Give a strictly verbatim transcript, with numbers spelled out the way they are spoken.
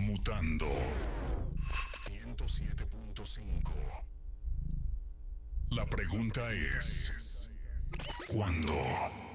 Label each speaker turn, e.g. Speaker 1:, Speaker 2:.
Speaker 1: Mutando ciento siete punto cinco. La pregunta es: ¿cuándo?